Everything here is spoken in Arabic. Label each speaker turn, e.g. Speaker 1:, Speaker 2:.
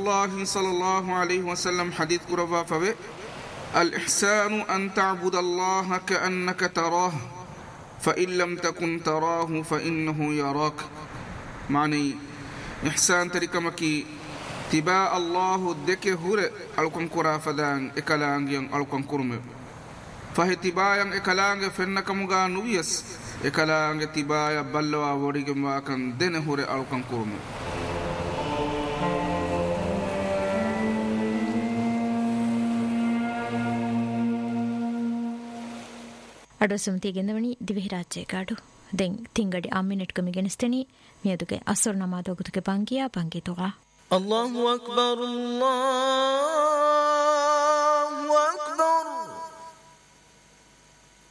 Speaker 1: الله صلى الله عليه وسلم حديث كرفا فبه الإحسان أن تعبد الله كأنك تراه فإن لم تكن تراه فإنه يراك. معني إحسان تركمكي تبا الله دكه هور ألكن كرا فدان إكلانجين ألكن كرمه فهي تبايا إكلانج فنك مغا نويس إكلانج تبايا بلوا وريجم واكن دنه هور ألكن كرمه.
Speaker 2: ಅಡು ಸುಮತಿಗೆಂದವಣಿ ದಿವಿರಾಜ್ಯ ಕಾಡು ದೆಂಗ್ ತಿಂಗಡಿ ಆಮಿನೆಟ್ ಕಮಿಗೆನಿಸ್ತೇನಿ ಮಿಯದುಗೆ ಅಸುರ್ ನಮಾದೋಗುತುಗೆ ಬಂಗಿಯಾ ಬಂಗಿತೋಗ
Speaker 3: الله أكبر الله